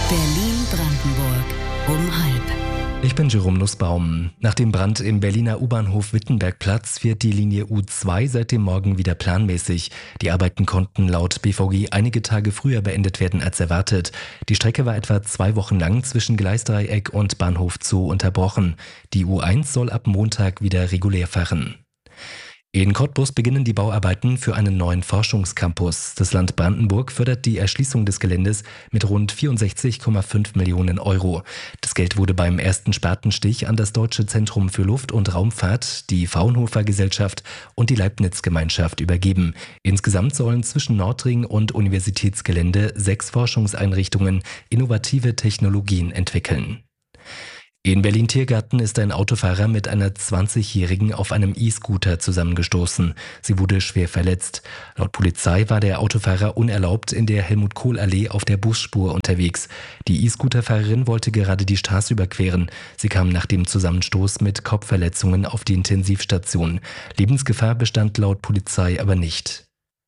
Berlin-Brandenburg um halb. Ich bin Jerome Nussbaum. Nach dem Brand im Berliner U-Bahnhof Wittenbergplatz fährt die Linie U2 seit dem Morgen wieder planmäßig. Die Arbeiten konnten laut BVG einige Tage früher beendet werden als erwartet. Die Strecke war etwa 2 Wochen lang zwischen Gleisdreieck und Bahnhof Zoo unterbrochen. Die U1 soll ab Montag wieder regulär fahren. In Cottbus beginnen die Bauarbeiten für einen neuen Forschungscampus. Das Land Brandenburg fördert die Erschließung des Geländes mit rund 64,5 Millionen Euro. Das Geld wurde beim ersten Spatenstich an das Deutsche Zentrum für Luft- und Raumfahrt, die Fraunhofer Gesellschaft und die Leibniz-Gemeinschaft übergeben. Insgesamt sollen zwischen Nordring und Universitätsgelände 6 Forschungseinrichtungen innovative Technologien entwickeln. In Berlin-Tiergarten ist ein Autofahrer mit einer 20-Jährigen auf einem E-Scooter zusammengestoßen. Sie wurde schwer verletzt. Laut Polizei war der Autofahrer unerlaubt in der Helmut-Kohl-Allee auf der Busspur unterwegs. Die E-Scooter-Fahrerin wollte gerade die Straße überqueren. Sie kam nach dem Zusammenstoß mit Kopfverletzungen auf die Intensivstation. Lebensgefahr bestand laut Polizei aber nicht.